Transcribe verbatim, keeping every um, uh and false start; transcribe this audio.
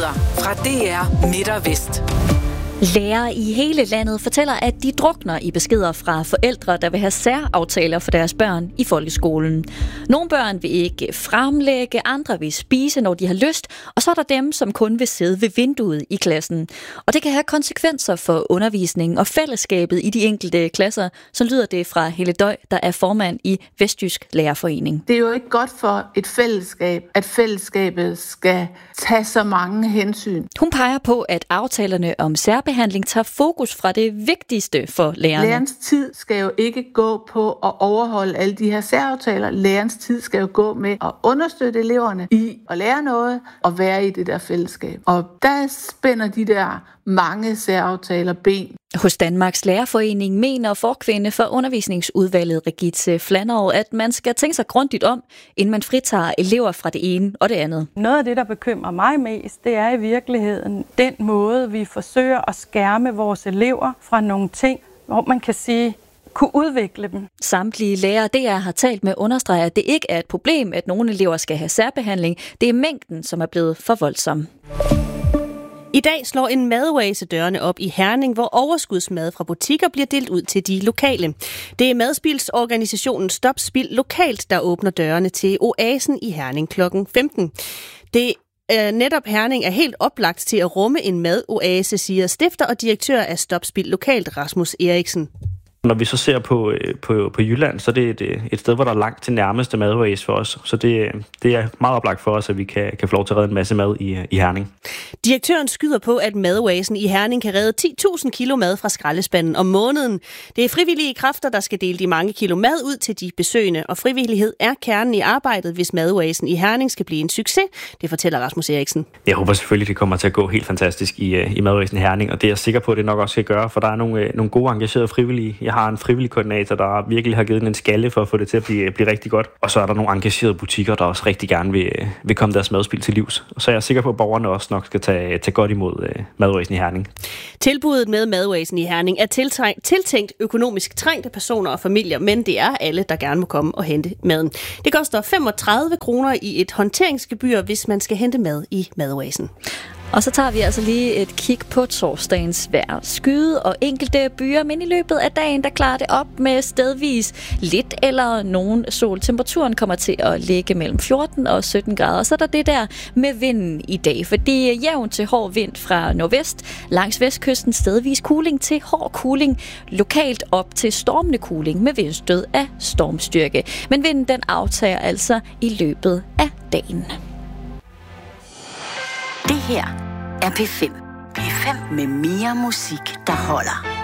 Nyheder fra D R Midt og Vest. Lærere i hele landet fortæller, at de drukner i beskeder fra forældre, der vil have særaftaler for deres børn i folkeskolen. Nogle børn vil ikke fremlægge, andre vil spise, når de har lyst, og så er der dem, som kun vil sidde ved vinduet i klassen. Og det kan have konsekvenser for undervisningen og fællesskabet i de enkelte klasser, så lyder det fra Helle Døj, der er formand i Vestjysk Lærerforening. Det er jo ikke godt for et fællesskab, at fællesskabet skal tage så mange hensyn. Hun peger på, at aftalerne om særbehandling tager fokus fra det vigtigste for lærerne. Lærernes tid skal jo ikke gå på at overholde alle de her særaftaler. Lærernes tid skal jo gå med at understøtte eleverne i at lære noget og være i det der fællesskab. Og der spænder de der mange særaftaler ben. Hos Danmarks Lærerforening mener forkvinde for undervisningsudvalget Regitze Flanov, at man skal tænke sig grundigt om, inden man fritager elever fra det ene og det andet. Noget af det, der bekymrer mig mest, det er i virkeligheden den måde, vi forsøger at skærme vores elever fra nogle ting, hvor man kan sige, kunne udvikle dem. Samtlige lærere, D R har talt med, understreger, at det ikke er et problem, at nogle elever skal have særbehandling. Det er mængden, som er blevet for voldsom. I dag slår en madoase dørene op i Herning, hvor overskudsmad fra butikker bliver delt ud til de lokale. Det er madspildsorganisationen Stop Spild Lokalt, der åbner dørene til Oasen i Herning klokken femten. Det er netop Herning er helt oplagt til at rumme en madoase, siger stifter og direktør af Stop Spild Lokalt, Rasmus Eriksen. Når vi så ser på, på, på Jylland, så er det et, et sted, hvor der er langt til nærmeste madoase for os. Så det, det er meget oplagt for os, at vi kan, kan få lov til at redde en masse mad i, i Herning. Direktøren skyder på, at madoasen i Herning kan redde ti tusind kilo mad fra skraldespanden om måneden. Det er frivillige kræfter, der skal dele de mange kilo mad ud til de besøgende, og frivillighed er kernen i arbejdet, hvis madoasen i Herning skal blive en succes. Det fortæller Rasmus Eriksen. Jeg håber selvfølgelig, det kommer til at gå helt fantastisk i, i madoasen i Herning, og det er jeg sikker på, at det nok også skal gøre, for der er nogle, nogle gode engagerede frivillige. Jeg har en frivillig koordinator, der virkelig har givet den en skalle for at få det til at blive, blive rigtig godt. Og så er der nogle engagerede butikker, der også rigtig gerne vil, vil komme deres madspil til livs. Så jeg er sikker på, at borgerne også nok skal tage, tage godt imod uh, madoasen i Herning. Tilbuddet med madoasen i Herning er tiltænkt, tiltænkt økonomisk trængte personer og familier, men det er alle, der gerne må komme og hente maden. Det koster femogtredive kroner i et håndteringsgebyr, hvis man skal hente mad i madoasen. Og så tager vi altså lige et kig på torsdagens vejr. Skyde og enkelte byer, men i løbet af dagen, der klarer det op med stedvis lidt eller nogen sol. Temperaturen kommer til at ligge mellem fjorten og sytten grader. Og så er der det der med vinden i dag, fordi jævn til hård vind fra nordvest, langs vestkysten stedvis kuling til hård kuling, lokalt op til stormende kuling med vindstød af stormstyrke. Men vinden den aftager altså i løbet af dagen. Det her er P fem. P fem med mere musik, der holder.